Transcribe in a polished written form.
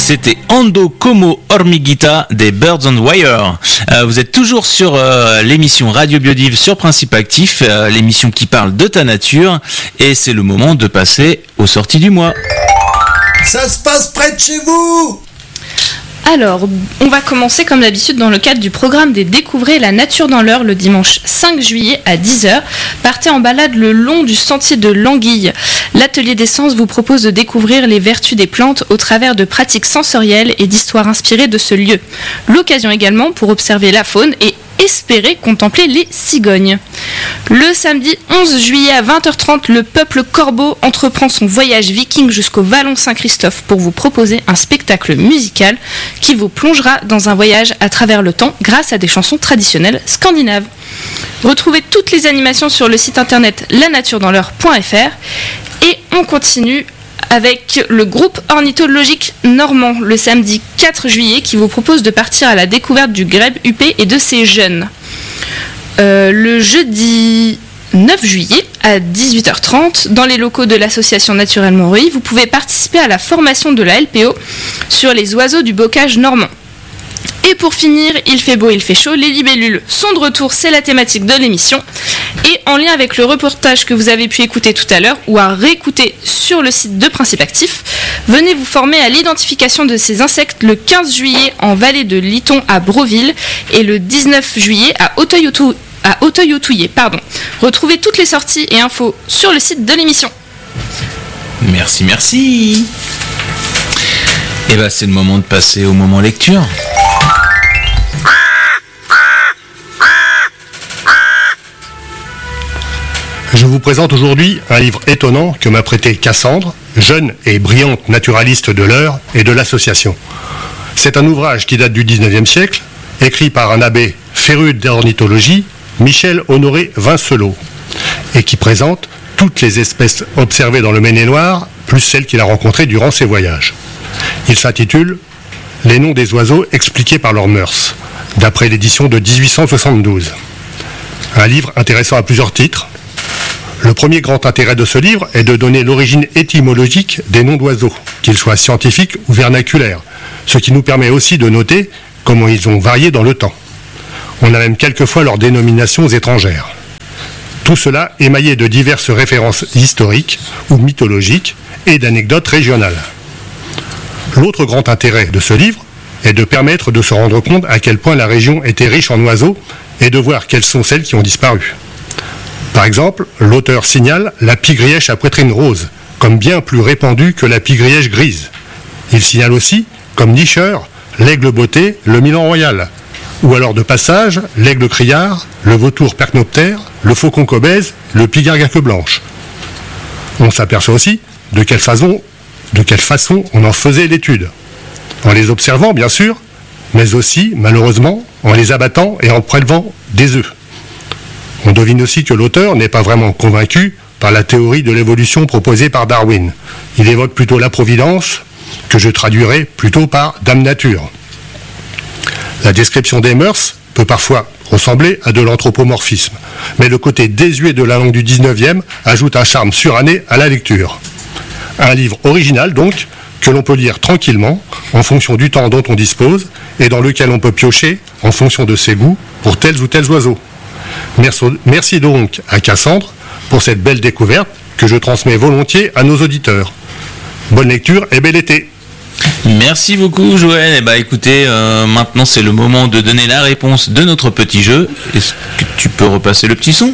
C'était Ando como hormiguita des Birds on Wire. Vous êtes toujours sur l'émission Radio Biodive sur Principe Actif, l'émission qui parle de ta nature, et c'est le moment de passer aux sorties du mois. Ça se passe près de chez vous! Alors, on va commencer comme d'habitude dans le cadre du programme des Découvrez la nature dans l'heure le dimanche 5 juillet à 10h. Partez en balade le long du sentier de l'Anguille. L'atelier des sens vous propose de découvrir les vertus des plantes au travers de pratiques sensorielles et d'histoires inspirées de ce lieu. L'occasion également pour observer la faune et espérer contempler les cigognes. Le samedi 11 juillet à 20h30, le peuple Corbeau entreprend son voyage viking jusqu'au Vallon Saint-Christophe pour vous proposer un spectacle musical qui vous plongera dans un voyage à travers le temps grâce à des chansons traditionnelles scandinaves. Retrouvez toutes les animations sur le site internet lanaturedansl'heure.fr et on continue avec le groupe ornithologique normand le samedi 4 juillet qui vous propose de partir à la découverte du grèbe huppé et de ses jeunes. Le jeudi 9 juillet à 18h30, dans les locaux de l'association Naturelle Montreuil, vous pouvez participer à la formation de la LPO sur les oiseaux du bocage normand. Et pour finir, il fait beau, il fait chaud, les libellules sont de retour, c'est la thématique de l'émission. Et en lien avec le reportage que vous avez pu écouter tout à l'heure ou à réécouter sur le site de Principe Actif, venez vous former à l'identification de ces insectes le 15 juillet en vallée de Liton à Broville et le 19 juillet à Auteuil-Autouillé. Retrouvez toutes les sorties et infos sur le site de l'émission. Merci. Et bah c'est le moment de passer au moment lecture. Je vous présente aujourd'hui un livre étonnant que m'a prêté Cassandre, jeune et brillante naturaliste de l'Eure et de l'association. C'est un ouvrage qui date du 19e siècle, écrit par un abbé féru d'ornithologie, Michel Honoré Vincelot, et qui présente toutes les espèces observées dans le Maine-et-Loire, plus celles qu'il a rencontrées durant ses voyages. Il s'intitule « Les noms des oiseaux expliqués par leurs mœurs », d'après l'édition de 1872. Un livre intéressant à plusieurs titres. Le premier grand intérêt de ce livre est de donner l'origine étymologique des noms d'oiseaux, qu'ils soient scientifiques ou vernaculaires, ce qui nous permet aussi de noter comment ils ont varié dans le temps. On a même quelquefois leurs dénominations étrangères. Tout cela émaillé de diverses références historiques ou mythologiques et d'anecdotes régionales. L'autre grand intérêt de ce livre est de permettre de se rendre compte à quel point la région était riche en oiseaux et de voir quelles sont celles qui ont disparu. Par exemple, l'auteur signale la pigrièche à poitrine rose, comme bien plus répandue que la pigrièche grise. Il signale aussi, comme nicheur, l'aigle botté, le milan royal, ou alors de passage, l'aigle criard, le vautour percnoptère, le faucon cobèze, le pigargue à queue blanche. On s'aperçoit aussi de quelle façon on en faisait l'étude. En les observant, bien sûr, mais aussi, malheureusement, en les abattant et en prélevant des œufs. On devine aussi que l'auteur n'est pas vraiment convaincu par la théorie de l'évolution proposée par Darwin. Il évoque plutôt la providence, que je traduirais plutôt par Dame Nature. La description des mœurs peut parfois ressembler à de l'anthropomorphisme, mais le côté désuet de la langue du 19e ajoute un charme suranné à la lecture. Un livre original donc, que l'on peut lire tranquillement, en fonction du temps dont on dispose, et dans lequel on peut piocher, en fonction de ses goûts, pour tels ou tels oiseaux. Merci donc à Cassandre pour cette belle découverte que je transmets volontiers à nos auditeurs. Bonne lecture et bel été. Merci beaucoup Joël. Et bah écoutez, maintenant c'est le moment de donner la réponse de notre petit jeu. Est-ce que tu peux repasser le petit son ?